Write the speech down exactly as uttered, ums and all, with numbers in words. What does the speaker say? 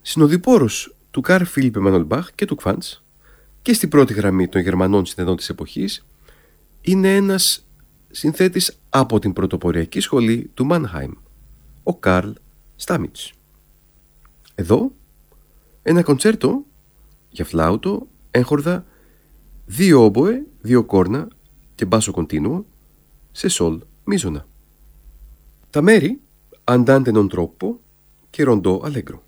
Συνοδοιπόρος του Καρλ Φίλιπ Εμμανουέλ Μπαχ και του Κβάντς και στην πρώτη γραμμή των Γερμανών συνθετών της εποχής είναι ένας συνθέτης από την πρωτοποριακή σχολή του Μάνχαιμ, ο Καρλ Στάμιτς. Εδώ ένα κοντσέρτο για φλάουτο, έγχορδα, δύο όμποε, δύο κόρνα και μπάσο κοντίνουο σε σολ μίζωνα. Τα μέρη Andante non troppo και Rondò allegro.